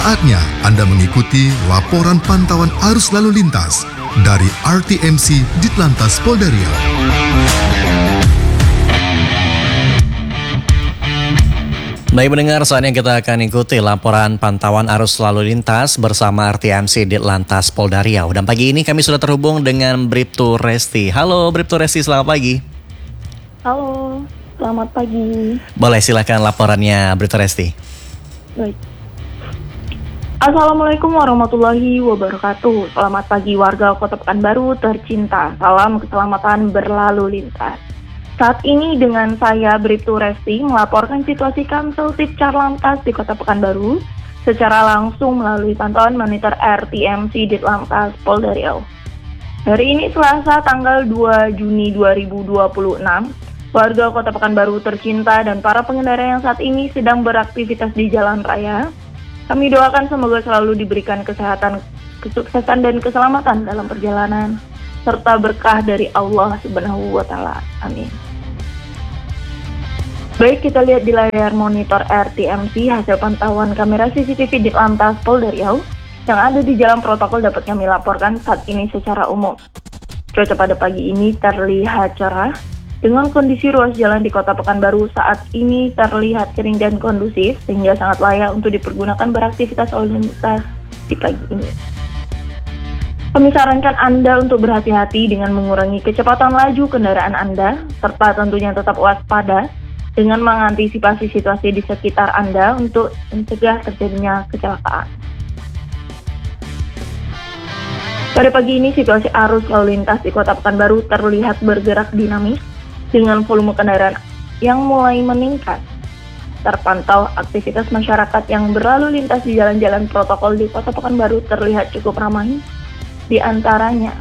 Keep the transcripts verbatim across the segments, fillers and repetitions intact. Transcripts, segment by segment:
Saatnya Anda mengikuti laporan pantauan arus lalu lintas dari R T M C Ditlantas Polda Riau. Baik pendengar, saatnya kita akan ikuti laporan pantauan arus lalu lintas bersama R T M C Ditlantas Polda Riau. Dan pagi ini kami sudah terhubung dengan Bribtu Resti. Halo Bribtu Resti, selamat pagi. Halo, selamat pagi. Boleh silakan laporannya Bribtu Resti. Baik. Assalamualaikum warahmatullahi wabarakatuh. Selamat pagi warga Kota Pekanbaru tercinta. Salam keselamatan berlalu lintas. Saat ini dengan saya Bribtu Resti melaporkan situasi Kamseltip Carlantas di Kota Pekanbaru secara langsung melalui pantauan monitor R T M C Ditlantas Polda Riau. Hari ini Selasa tanggal dua Juni dua ribu dua puluh enam, warga Kota Pekanbaru tercinta dan para pengendara yang saat ini sedang beraktivitas di jalan raya, kami doakan semoga selalu diberikan kesehatan, kesuksesan dan keselamatan dalam perjalanan, serta berkah dari Allah Subhanahu wa Ta'ala. Amin. Baik, kita lihat di layar monitor R T M C hasil pantauan kamera C C T V Ditlantas Polda Riau yang ada di jalan protokol dapat kami laporkan saat ini secara umum. Cuaca pada pagi ini terlihat cerah dengan kondisi ruas jalan di Kota Pekanbaru saat ini terlihat kering dan kondusif sehingga sangat layak untuk dipergunakan beraktivitas lalu lintas di pagi ini. Kami sarankan Anda untuk berhati-hati dengan mengurangi kecepatan laju kendaraan Anda, serta tentunya tetap waspada dengan mengantisipasi situasi di sekitar Anda untuk mencegah terjadinya kecelakaan. Pada pagi ini, situasi arus lalu lintas di Kota Pekanbaru terlihat bergerak dinamis dengan volume kendaraan yang mulai meningkat. Terpantau aktivitas masyarakat yang berlalu lintas di jalan-jalan protokol di Kota Pekanbaru terlihat cukup ramai. Di antaranya,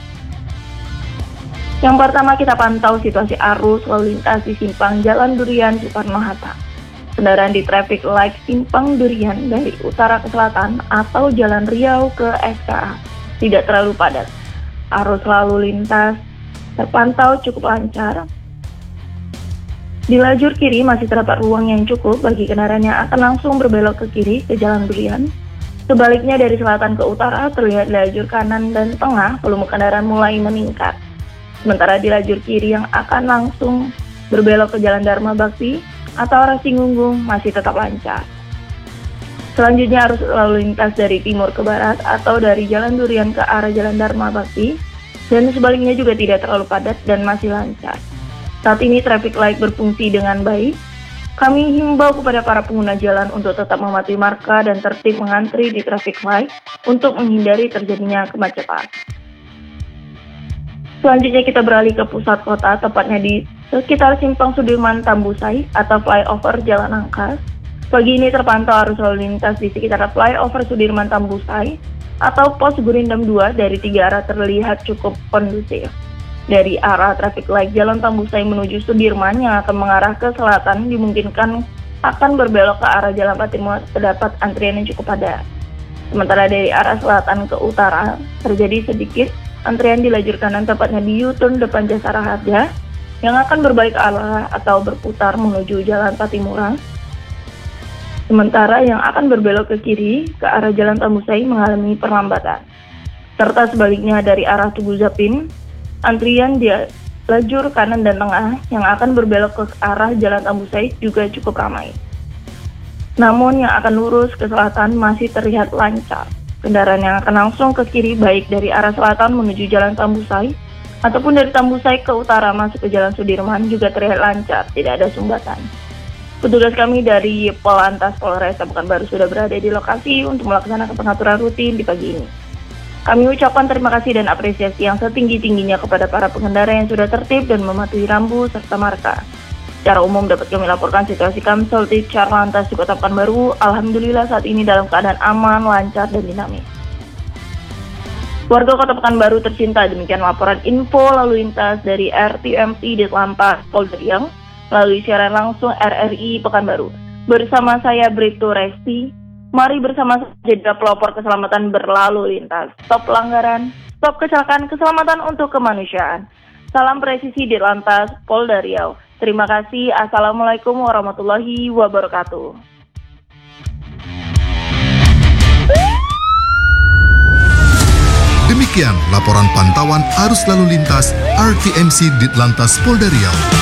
yang pertama kita pantau situasi arus lalu lintas di simpang Jalan Durian Soekarno-Hatta. Kendaraan di traffic light simpang Durian dari utara ke selatan atau Jalan Riau ke S K A tidak terlalu padat. Arus lalu lintas terpantau cukup lancar. Di lajur kiri masih terdapat ruang yang cukup bagi kendaraan yang akan langsung berbelok ke kiri ke Jalan Durian. Sebaliknya dari selatan ke utara terlihat lajur kanan dan tengah volume kendaraan mulai meningkat. Sementara di lajur kiri yang akan langsung berbelok ke Jalan Dharma Bakti atau arah Singunggung masih tetap lancar. Selanjutnya arus lalu lintas dari timur ke barat atau dari Jalan Durian ke arah Jalan Dharma Bakti dan sebaliknya juga tidak terlalu padat dan masih lancar. Saat ini traffic light berfungsi dengan baik. Kami himbau kepada para pengguna jalan untuk tetap mematuhi marka dan tertib mengantri di traffic light untuk menghindari terjadinya kemacetan. Selanjutnya kita beralih ke pusat kota, tepatnya di sekitar Simpang Sudirman Tambusai atau flyover Jalan Angkas. Pagi ini terpantau arus lalu lintas di sekitar flyover Sudirman Tambusai atau pos Gurindam dua dari tiga arah terlihat cukup kondusif. Dari arah traffic light Jalan Tambusai menuju Sudirman yang akan mengarah ke selatan dimungkinkan akan berbelok ke arah Jalan Patimuas terdapat antrian yang cukup padat. Sementara dari arah selatan ke utara terjadi sedikit antrian di lajur kanan tepatnya di U-turn depan Jasara Harja yang akan berbalik arah atau berputar menuju Jalan Patimura. Sementara yang akan berbelok ke kiri ke arah Jalan Tambusai mengalami perlambatan. Serta sebaliknya dari arah Tugu Zapin, antrian di lajur kanan dan tengah yang akan berbelok ke arah Jalan Tambusai juga cukup ramai. Namun yang akan lurus ke selatan masih terlihat lancar. Kendaraan yang akan langsung ke kiri baik dari arah selatan menuju Jalan Tambusai ataupun dari Tambusai ke utara masuk ke Jalan Sudirman juga terlihat lancar, tidak ada sumbatan. Petugas kami dari Polantas Polresta Pekanbaru sudah berada di lokasi untuk melaksanakan pengaturan rutin di pagi ini. Kami ucapkan terima kasih dan apresiasi yang setinggi-tingginya kepada para pengendara yang sudah tertib dan mematuhi rambu serta marka. Secara umum dapat kami laporkan situasi Kamseltip Carlantas di Kota Pekanbaru, alhamdulillah saat ini dalam keadaan aman, lancar, dan dinamis. Warga Kota Pekanbaru tercinta, demikian laporan info lalu lintas dari R T M C Ditlantas Polda Riau melalui siaran langsung R R I Pekanbaru. Bersama saya Bribtu Resti, mari bersama saja pelopor keselamatan berlalu lintas. Stop pelanggaran, stop kecelakaan, keselamatan untuk kemanusiaan. Salam presisi Ditlantas Polda Riau. Terima kasih. Assalamualaikum warahmatullahi wabarakatuh. Sekian laporan pantauan arus lalu lintas R T M C Ditlantas Polda Riau.